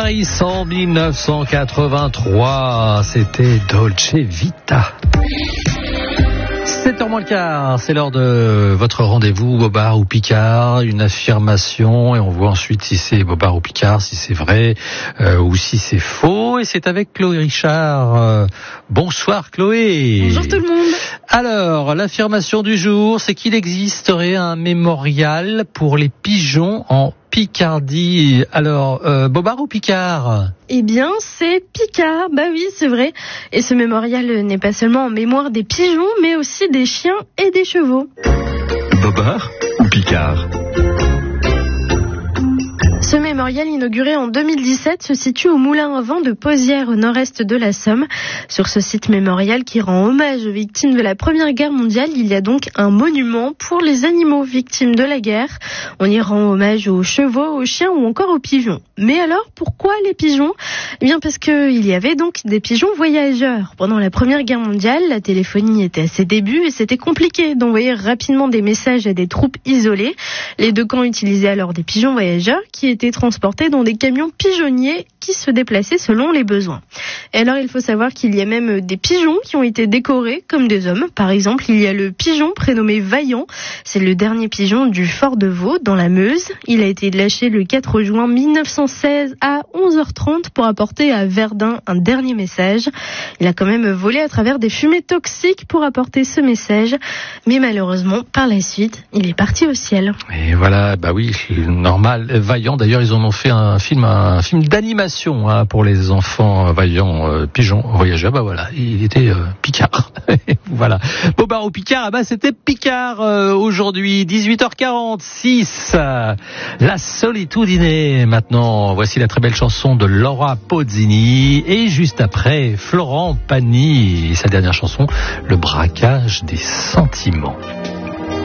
Paris en 1983. C'était Dolce Vita. 7h moins le quart, c'est l'heure de votre rendez-vous Bobard ou Picard, une affirmation et on voit ensuite si c'est Bobard ou Picard, si c'est vrai ou si c'est faux. Et c'est avec Chloé Richard. Bonsoir Chloé. Bonjour tout le monde. Alors, l'affirmation du jour, c'est qu'il existerait un mémorial pour les pigeons en Picardie. Alors, Bobard ou Picard ? Eh bien, c'est Picard. Bah oui, c'est vrai. Et ce mémorial n'est pas seulement en mémoire des pigeons, mais aussi des chiens et des chevaux. Bobard ou Picard ? Ce mémorial, inauguré en 2017, se situe au Moulin à Vent de Pozières, au nord-est de la Somme. Sur ce site mémorial qui rend hommage aux victimes de la Première Guerre mondiale, il y a donc un monument pour les animaux victimes de la guerre. On y rend hommage aux chevaux, aux chiens ou encore aux pigeons. Mais alors, pourquoi les pigeons ? Eh bien, parce qu'il y avait donc des pigeons voyageurs. Pendant la Première Guerre mondiale, la téléphonie était à ses débuts et c'était compliqué d'envoyer rapidement des messages à des troupes isolées. Les deux camps utilisaient alors des pigeons voyageurs qui étaient transportés dans des camions pigeonniers qui se déplaçaient selon les besoins. Et alors, il faut savoir qu'il y a même des pigeons qui ont été décorés comme des hommes. Par exemple, il y a le pigeon prénommé Vaillant. C'est le dernier pigeon du fort de Vaux, dans la Meuse. Il a été lâché le 4 juin 1916 à 11h30 pour apporter à Verdun un dernier message. Il a quand même volé à travers des fumées toxiques pour apporter ce message. Mais malheureusement, par la suite, il est parti au ciel. Et voilà, bah oui, normal. Vaillant, d'ailleurs, ils en ont fait un film d'animation pour les enfants Vaillant, pigeons voyageurs. Bah voilà, il était Picard. Voilà. Bobard ou Picard, bah c'était Picard aujourd'hui, 18h46. La solitudine. Maintenant, voici la très belle chanson de Laura Pausini et juste après Florent Pagny et sa dernière chanson, Le braquage des sentiments.